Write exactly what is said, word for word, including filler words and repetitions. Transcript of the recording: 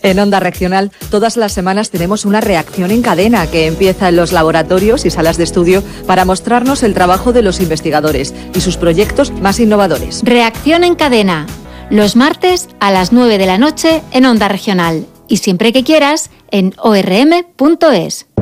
En Onda Regional, todas las semanas tenemos una reacción en cadena que empieza en los laboratorios y salas de estudio para mostrarnos el trabajo de los investigadores y sus proyectos más innovadores. Reacción en cadena, los martes a las nueve de la noche en Onda Regional y siempre que quieras en o r m punto es.